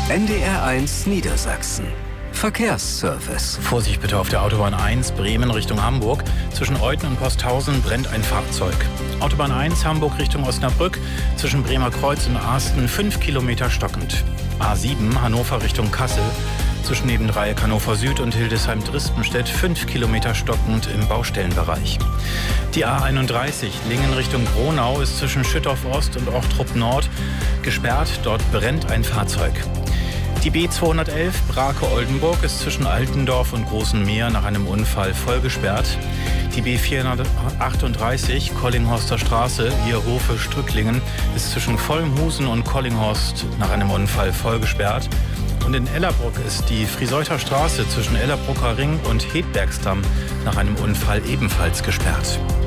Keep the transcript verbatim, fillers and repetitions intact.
N D R eins Niedersachsen. Verkehrsservice. Vorsicht bitte auf der Autobahn eins, Bremen Richtung Hamburg. Zwischen Euthen und Posthausen brennt ein Fahrzeug. Autobahn eins, Hamburg Richtung Osnabrück. Zwischen Bremer Kreuz und Asten fünf Kilometer stockend. A sieben, Hannover Richtung Kassel. Zwischen Nebendreieck Hannover Süd und Hildesheim-Dristenstedt fünf Kilometer stockend im Baustellenbereich. Die A einunddreißig, Lingen Richtung Gronau, ist zwischen Schüttorf Ost und Ochtrup Nord gesperrt. Dort brennt ein Fahrzeug. Die B zweihundertelf Brake-Oldenburg ist zwischen Altendorf und Großen Meer nach einem Unfall voll gesperrt. Die B vierhundertachtunddreißig Kollinghorster Straße, Ierhofe-Strücklingen, ist zwischen Vollmhusen und Kollinghorst nach einem Unfall voll gesperrt. Und in Ellerbruck ist die Frieseuter Straße zwischen Ellerbrucker Ring und Hedbergsdamm nach einem Unfall ebenfalls gesperrt.